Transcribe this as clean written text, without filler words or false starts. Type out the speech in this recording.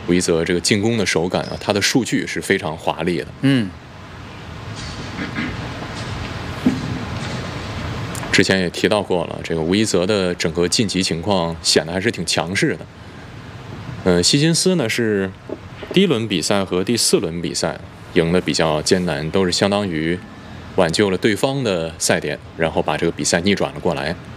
吴一泽这个进攻的手感啊，他的数据是非常华丽的。之前也提到过了，这个吴一泽的整个晋级情况显得还是挺强势的。希金斯呢是第1轮比赛和第4轮比赛赢得比较艰难，都是相当于挽救了对方的赛点，然后把这个比赛逆转了过来。